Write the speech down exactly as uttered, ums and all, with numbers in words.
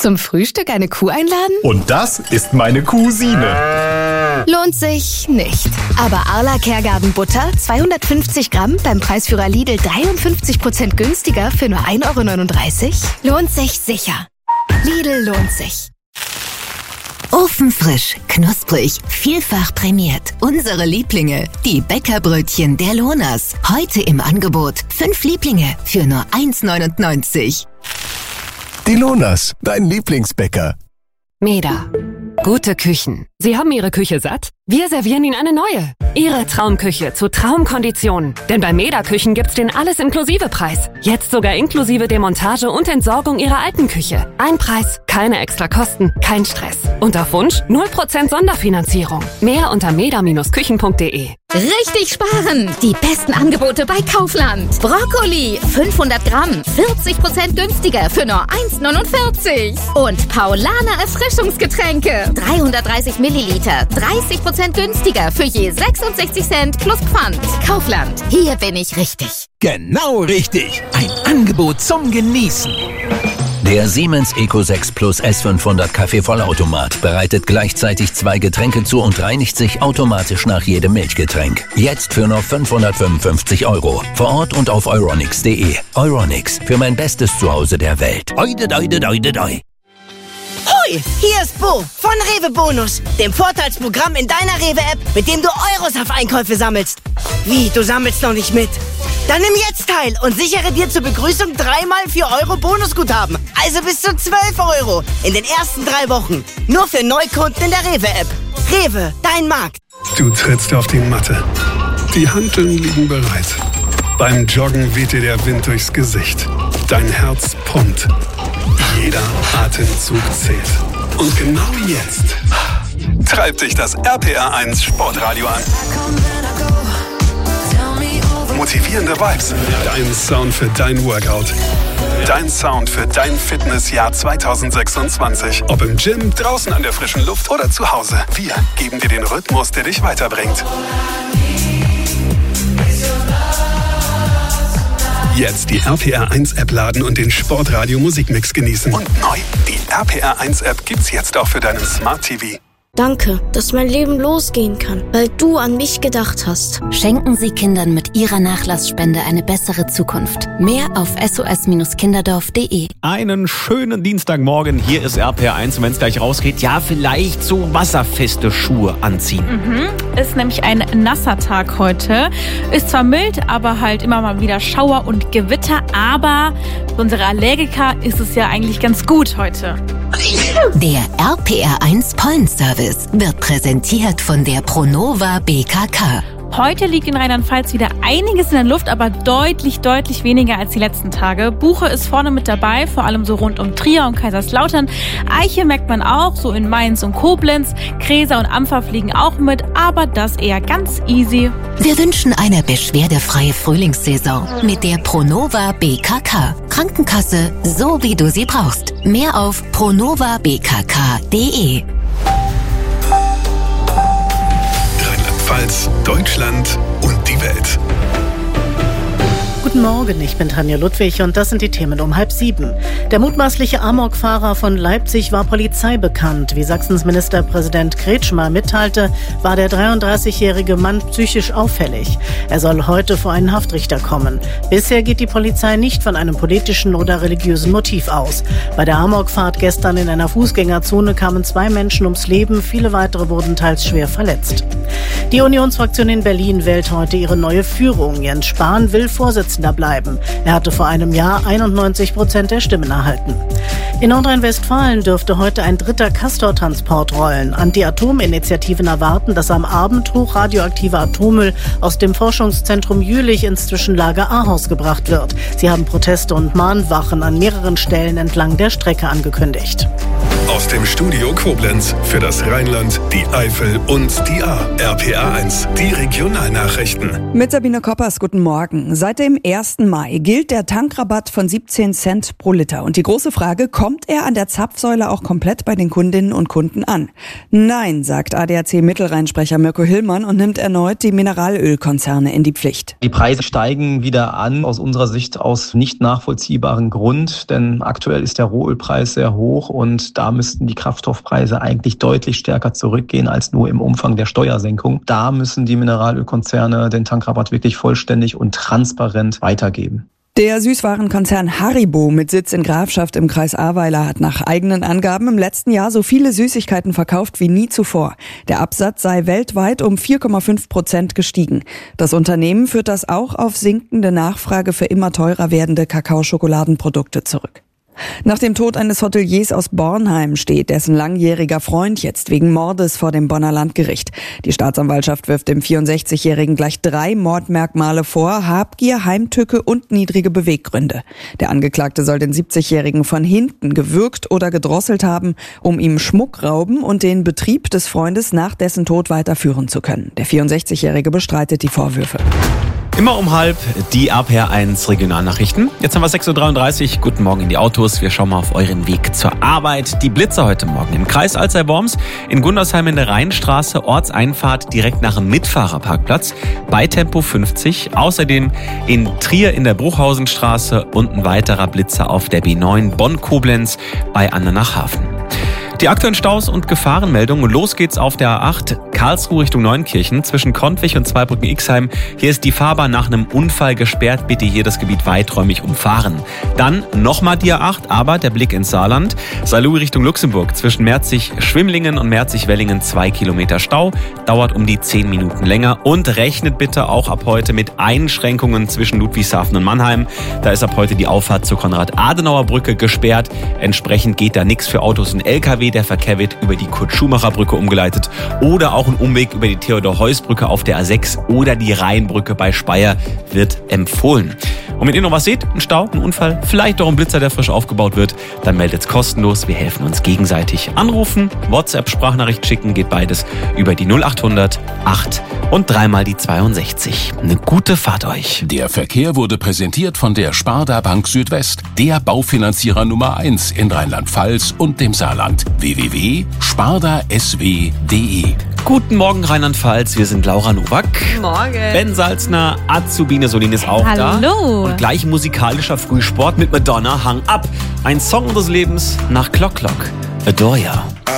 Zum Frühstück eine Kuh einladen? Und das ist meine Cousine. Lohnt sich nicht. Aber Arla Kergarten Butter, zweihundertfünfzig Gramm, beim Preisführer Lidl dreiundfünfzig Prozent günstiger für nur ein Euro neununddreißig? Lohnt sich sicher. Lidl lohnt sich. Ofenfrisch, knusprig, vielfach prämiert. Unsere Lieblinge, die Bäckerbrötchen der Lonas. Heute im Angebot. Fünf Lieblinge für nur eins neunundneunzig. Die Lonas, dein Lieblingsbäcker. Meda. Gute Küchen. Sie haben Ihre Küche satt? Wir servieren Ihnen eine neue. Ihre Traumküche zu Traumkonditionen. Denn bei Meda Küchen gibt's den Alles-Inklusive-Preis. Jetzt sogar inklusive Demontage und Entsorgung Ihrer alten Küche. Ein Preis, keine extra Kosten, kein Stress. Und auf Wunsch null Prozent Sonderfinanzierung. Mehr unter meda Bindestrich küchen punkt de. Richtig sparen! Die besten Angebote bei Kaufland. Brokkoli, fünfhundert Gramm, vierzig Prozent günstiger für nur eins neunundvierzig. Und Paulaner Erfrischungsgetränke, dreihundertdreißig Milliliter, dreißig Prozent günstiger für je sechsundsechzig Cent plus Pfand. Kaufland, hier bin ich richtig. Genau richtig. Ein Angebot zum Genießen. Der Siemens Eco sechs Plus S fünfhundert Kaffeevollautomat bereitet gleichzeitig zwei Getränke zu und reinigt sich automatisch nach jedem Milchgetränk. Jetzt für nur fünfhundertfünfundfünfzig Euro. Vor Ort und auf euronics punkt de. Euronics, für mein bestes Zuhause der Welt. Oide, oide, oide, oide. Hoi, hier ist Bo von Rewe Bonus, dem Vorteilsprogramm in deiner Rewe-App, mit dem du Euros auf Einkäufe sammelst. Wie, du sammelst noch nicht mit? Dann nimm jetzt teil und sichere dir zur Begrüßung dreimal vier Euro Bonusguthaben. Also bis zu zwölf Euro in den ersten drei Wochen. Nur für Neukunden in der Rewe-App. Rewe, dein Markt. Du trittst auf die Matte. Die Hanteln liegen bereit. Beim Joggen weht dir der Wind durchs Gesicht. Dein Herz pumpt. Jeder Atemzug zählt. Und genau jetzt treibt dich das R P R eins Sportradio an. Motivierende Vibes. Dein Sound für dein Workout. Dein Sound für dein Fitnessjahr zwanzig sechsundzwanzig. Ob im Gym, draußen an der frischen Luft oder zu Hause. Wir geben dir den Rhythmus, der dich weiterbringt. Jetzt die R P R eins App laden und den Sportradio Musikmix genießen. Und neu, die R P R eins App gibt's jetzt auch für deinen Smart T V. Danke, dass mein Leben losgehen kann, weil du an mich gedacht hast. Schenken Sie Kindern mit Ihrer Nachlassspende eine bessere Zukunft. Mehr auf s o s kinderdorf punkt de. Einen schönen Dienstagmorgen. Hier ist R P R eins. Und wenn es gleich rausgeht, ja, vielleicht so wasserfeste Schuhe anziehen. Mhm. Ist nämlich ein nasser Tag heute. Ist zwar mild, aber halt immer mal wieder Schauer und Gewitter. Aber für unsere Allergiker ist es ja eigentlich ganz gut heute. Der R P R eins Pollenservice wird präsentiert von der Pronova B K K. Heute liegt in Rheinland-Pfalz wieder einiges in der Luft, aber deutlich, deutlich weniger als die letzten Tage. Buche ist vorne mit dabei, vor allem so rund um Trier und Kaiserslautern. Eiche merkt man auch, so in Mainz und Koblenz. Gräser und Ampfer fliegen auch mit, aber das eher ganz easy. Wir wünschen eine beschwerdefreie Frühlingssaison mit der Pronova B K K. Krankenkasse, so wie du sie brauchst. Mehr auf pronova b k k punkt de. Rheinland-Pfalz, Deutschland und die Welt. Guten Morgen, ich bin Tanja Ludwig und das sind die Themen um halb sieben. Der mutmaßliche Amokfahrer von Leipzig war Polizei bekannt. Wie Sachsens Ministerpräsident Kretschmer mitteilte, war der dreiunddreißigjährige Mann psychisch auffällig. Er soll heute vor einen Haftrichter kommen. Bisher geht die Polizei nicht von einem politischen oder religiösen Motiv aus. Bei der Amokfahrt gestern in einer Fußgängerzone kamen zwei Menschen ums Leben, viele weitere wurden teils schwer verletzt. Die Unionsfraktion in Berlin wählt heute ihre neue Führung. Jens Spahn will Vorsitzender bleiben. Er hatte vor einem Jahr einundneunzig Prozent der Stimmen erhalten. In Nordrhein-Westfalen dürfte heute ein dritter Castor-Transport rollen. Anti-Atom-Initiativen erwarten, dass am Abend hochradioaktiver Atommüll aus dem Forschungszentrum Jülich ins Zwischenlager Ahaus gebracht wird. Sie haben Proteste und Mahnwachen an mehreren Stellen entlang der Strecke angekündigt. Aus dem Studio Koblenz für das Rheinland, die Eifel und die A. R P A eins, die Regionalnachrichten. Mit Sabine Koppers, guten Morgen. Seit dem ersten Mai gilt der Tankrabatt von siebzehn Cent pro Liter. Und die große Frage, kommt er an der Zapfsäule auch komplett bei den Kundinnen und Kunden an? Nein, sagt A D A C-Mittelrheinsprecher Mirko Hillmann und nimmt erneut die Mineralölkonzerne in die Pflicht. Die Preise steigen wieder an, aus unserer Sicht aus nicht nachvollziehbaren Grund, denn aktuell ist der Rohölpreis sehr hoch und da müssten die Kraftstoffpreise eigentlich deutlich stärker zurückgehen als nur im Umfang der Steuersenkung. Da müssen die Mineralölkonzerne den Tankrabatt wirklich vollständig und transparent weitergeben. Der Süßwarenkonzern Haribo mit Sitz in Grafschaft im Kreis Ahrweiler hat nach eigenen Angaben im letzten Jahr so viele Süßigkeiten verkauft wie nie zuvor. Der Absatz sei weltweit um vier Komma fünf Prozent gestiegen. Das Unternehmen führt das auch auf sinkende Nachfrage für immer teurer werdende Kakaoschokoladenprodukte zurück. Nach dem Tod eines Hoteliers aus Bornheim steht dessen langjähriger Freund jetzt wegen Mordes vor dem Bonner Landgericht. Die Staatsanwaltschaft wirft dem vierundsechzigjährigen gleich drei Mordmerkmale vor: Habgier, Heimtücke und niedrige Beweggründe. Der Angeklagte soll den siebzigjährigen von hinten gewürgt oder gedrosselt haben, um ihm Schmuck rauben und den Betrieb des Freundes nach dessen Tod weiterführen zu können. Der vierundsechzigjährige bestreitet die Vorwürfe. Immer um halb die R P R eins Regionalnachrichten. Jetzt haben wir sechs Uhr dreiunddreißig. Guten Morgen in die Autos. Wir schauen mal auf euren Weg zur Arbeit. Die Blitzer heute Morgen im Kreis Alzey-Worms, in Gundersheim in der Rheinstraße, Ortseinfahrt direkt nach dem Mitfahrerparkplatz bei Tempo fünfzig. Außerdem in Trier in der Bruchhausenstraße und ein weiterer Blitzer auf der B neun Bonn-Koblenz bei Andernach-Hafen. Die aktuellen Staus und Gefahrenmeldungen. Los geht's auf der A acht Karlsruhe Richtung Neunkirchen zwischen Kontwig und Zweibrücken-Ixheim. Hier ist die Fahrbahn nach einem Unfall gesperrt. Bitte hier das Gebiet weiträumig umfahren. Dann nochmal die A acht, aber der Blick ins Saarland. Saarlouis Richtung Luxemburg zwischen Merzig-Schwimmlingen und Merzig-Wellingen zwei Kilometer Stau. Dauert um die zehn Minuten länger. Und rechnet bitte auch ab heute mit Einschränkungen zwischen Ludwigshafen und Mannheim. Da ist ab heute die Auffahrt zur Konrad-Adenauer-Brücke gesperrt. Entsprechend geht da nichts für Autos und L K W. Der Verkehr wird über die Kurt-Schumacher-Brücke umgeleitet oder auch ein Umweg über die Theodor-Heuss-Brücke auf der A sechs oder die Rheinbrücke bei Speyer wird empfohlen. Und wenn ihr noch was seht, ein Stau, ein Unfall, vielleicht auch ein Blitzer, der frisch aufgebaut wird, dann meldet's kostenlos. Wir helfen uns gegenseitig. Anrufen, WhatsApp-Sprachnachricht schicken, geht beides über die null achthundert acht und dreimal die zweiundsechzig. Eine gute Fahrt euch. Der Verkehr wurde präsentiert von der Sparda Bank Südwest, der Baufinanzierer Nummer eins in Rheinland-Pfalz und dem Saarland. w w w punkt sparda s w punkt d e. Guten Morgen Rheinland-Pfalz, wir sind Laura Nowak. Morgen. Ben Salzner, Azubine Solin ist auch Hallo. da. Hallo. Und gleich musikalischer Frühsport mit Madonna, Hang Up. Ein Song des Lebens nach Clock Clock. Adore Ya.